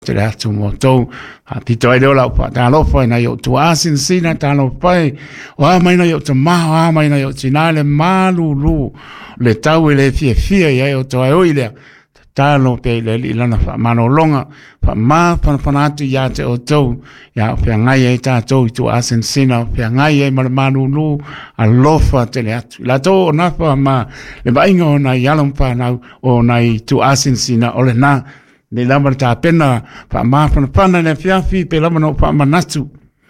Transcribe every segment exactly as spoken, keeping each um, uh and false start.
te le atu mo tau a tito ai leo lau pa ta lo fai na yo tu asin sina ta lo fai o a mai na yo te ma a mai na yo tina le malu lu le tau le fie fie ya yo to ai oile ta lo pe le li lana fa mano longa fa ma fa fa na tu ya te o tau ya fa ngai ai ta tau tu asin sina fa ngai ai ma malu lu a lo fa te le atu la to na fa ma le ba ingo na ya lo pa na o na tu asin sina o le na le lama ta pena fa ma fa fa le fiafi pe lama no fa manatu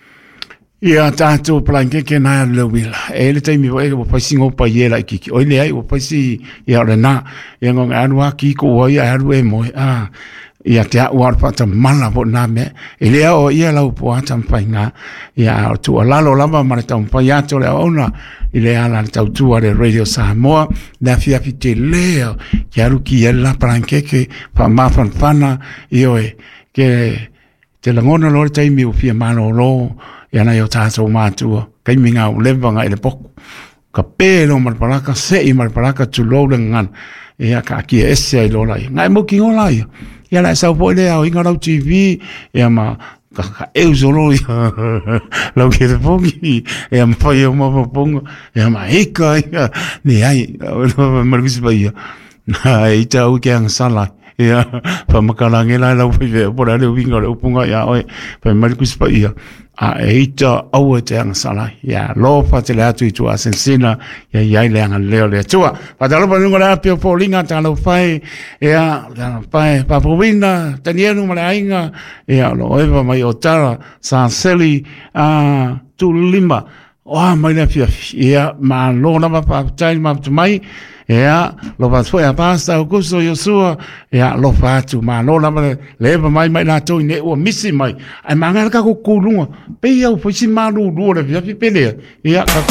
ia tātou plankeke na le wila e le taimi wa e wa pasingo pa yela kiki o le ai wa pasi ia le na ia ngonga anu aki ko wa ia aru e mo a ia te wa pa ta mala bo na me e le o ia la po ata mfainga ia tu alalo lama ma ta mfa ya to le ona ile ala ta tu ale radio Samoa la fia fite le ya ruki la plankeke fa ma fan fana io e ke te langona lo taimi o fia mano lo ia na yo tātou mātua, kai minga o lewa ngai le poku. Ka pēlo marparaka, se i marparaka tu lōle ngan, ia ka kia ese ai lo lai. Ngai mo ki ngola ia. Ia lai sau po ile au inga rau T V, ia ma ka ka eu zolo ia. Lau ki te pongi, ia ma pai au mapaponga, ia ma hika ia. Ni ai, marukisi pa ia. Ia ita au ke ang salai. Ia, pa makalange lai lau pai vea, pora leo winga leo punga ia oe, pa marukisi pa ia. A eita au te ang sala ya lo fa te le atu i tu asensina ya ya le ang leo le tua pa talo pa nunga la pio polinga ta lo fai ya la fai pa provina tanienu mala inga ya lo eva mai otara san seli a tu lima o mai la pia ya ma lo na pa tai ma mai ya lo va foi a pasta o gusto yo sua ya lo fa tu ma lo na le mai mai na to ne o misi mai ai manga ka ko kulunga pe ya o foi si malu lu le pia pele ya ka